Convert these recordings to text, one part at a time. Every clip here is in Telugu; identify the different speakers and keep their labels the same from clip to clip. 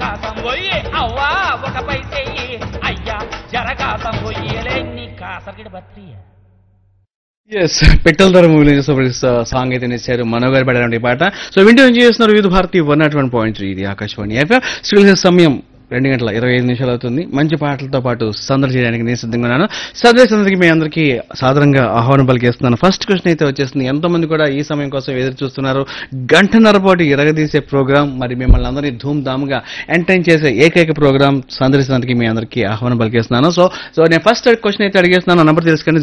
Speaker 1: జరగాసం పోయి అవ్వా ఒక పైసెయ్యి అయ్యా జరగాసం పోయేలే నీ కాసరికిడి బత్రియ.
Speaker 2: ఎస్, పెట్రోల్ ధర మూవీ సాంగ్ అయితే ఇచ్చారు మనోగారు పడారండి పాట. సో వింటూ ఎంజాయ్ చేస్తున్నారు వివిధ భారతి 101.3 ఇది ఆకాశవాణి ఎఫ్ఎం. స్టూడియో సమయం 2:25 అవుతుంది. మంచి పాటలతో పాటు సందడి చేయడానికి నేను సిద్ధంగా ఉన్నాను. సందడికి మీ అందరికీ సాధారణంగా ఆహ్వానం పలికేస్తున్నాను. ఫస్ట్ క్వశ్చన్ అయితే వచ్చేస్తుంది. ఎంతో మంది కూడా ఈ సమయం కోసం ఎదురు చూస్తున్నారు. గంటన్నర పాటు ఎరగదీసే ప్రోగ్రామ్, మరి మిమ్మల్ని అందరినీ ధూమ్ ధామ్గా ఎంటర్టైన్ చేసే ఏకైక ప్రోగ్రామ్ సందడికి మీ అందరికీ ఆహ్వానం పలికేస్తున్నాను. సో నేను ఫస్ట్ క్వశ్చన్ అయితే అడిగేస్తున్నాను. నంబర్ తెలుసుకోండి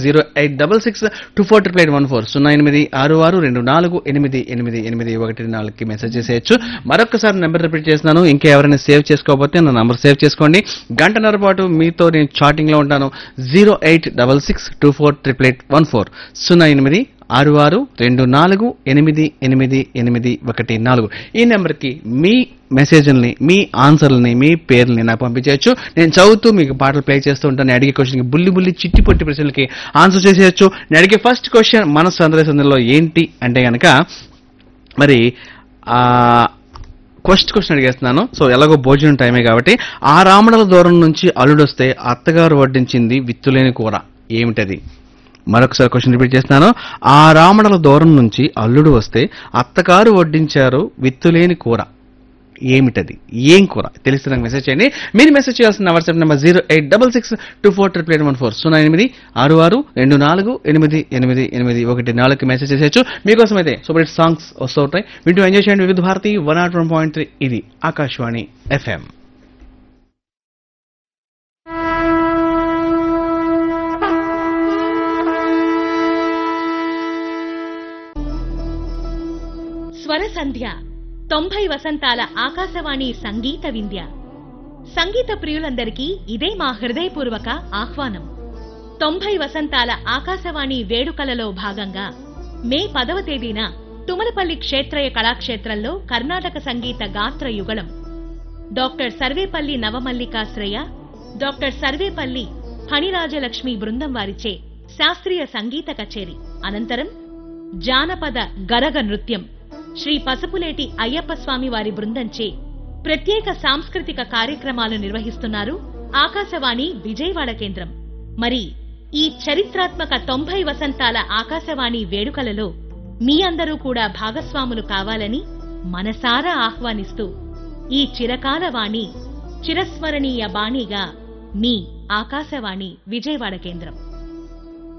Speaker 2: 086624814 08662488814 మెసేజ్ చేసేయచ్చు. మరొకసారి నెంబర్ రిపీట్ చేస్తున్నాను. ఇంకా ఎవరైనా సేవ్ చేసుకోకపోతే నా నంబర్ సేవ్ చేసుకోండి. గంటన్నర పాటు మీతో నేను చాటింగ్ లో ఉంటాను. 08662488814 08662488814 ఈ నెంబర్కి మీ మెసేజ్ని, మీ ఆన్సర్లని, మీ పేర్లని నాకు పంపించవచ్చు. నేను చదువుతూ మీకు పాటలు ప్లే చేస్తూ ఉంటాను. అడిగే క్వశ్చన్కి బుల్లి చిట్టి పొట్టి ప్రశ్నలకి ఆన్సర్ చేసేయచ్చు. నేను అడిగే ఫస్ట్ క్వశ్చన్ మన సందర్శనలో ఏంటి అంటే కనుక మరి ఫస్ట్ క్వశ్చన్ అడిగేస్తున్నాను. సో ఎలాగో భోజనం టైమే కాబట్టి, ఆ రామణల దూరం నుంచి అల్లుడొస్తే అత్తగారు వడ్డించింది విత్తులేని కూర ఏమిటది? మరొకసారి క్వశ్చన్ రిపీట్ చేస్తున్నాను. ఆ రామణల దూరం నుంచి అల్లుడు వస్తే అత్తగారు వడ్డించారు విత్తులేని కూర ఏమిటది? ఏం కూర తెలిస్తే నాకు మెసేజ్ చేయండి. మీరు మెసేజ్ చేయాల్సిన వాట్సాప్ నెంబర్ 08662488814 08662488814 మెసేజ్ చేసేయచ్చు. మీకోసం అయితే సూపర్ సాంగ్స్ వస్తూ ఉంటాయి. వింటూ ఎంజాయ్ చేయండి. వివిధ భారతి 101.3 ఇది ఆకాశవాణి ఎఫ్ఎం.
Speaker 3: స్వర సంధ్య 90 వసంతాల ఆకాశవాణి సంగీత వింధ్య. సంగీత ప్రియులందరికీ ఇదే మా హృదయపూర్వక ఆహ్వానం. 90 వసంతాల ఆకాశవాణి వేడుకలలో భాగంగా మే 10వ తేదీన తుమలపల్లి క్షేత్రయ కళాక్షేత్రంలో కర్ణాటక సంగీత గాత్ర యుగళం డాక్టర్ సర్వేపల్లి నవమల్లికాశ్రయ, డాక్టర్ సర్వేపల్లి ఫణిరాజలక్ష్మి బృందం వారిచే శాస్త్రీయ సంగీత కచేరి. అనంతరం జానపద గరగ నృత్యం శ్రీ పసుపులేటి అయ్యప్ప స్వామి వారి బృందంచే ప్రత్యేక సాంస్కృతిక కార్యక్రమాలు నిర్వహిస్తున్నారు ఆకాశవాణి విజయవాడ కేంద్రం. మరి ఈ చరిత్రాత్మక 90 వసంతాల ఆకాశవాణి వేడుకలలో మీ అందరూ కూడా భాగస్వాములు కావాలని మనసారా ఆహ్వానిస్తూ ఈ చిరకాల వాణి, చిరస్మరణీయ బాణిగా మీ ఆకాశవాణి విజయవాడ కేంద్రం.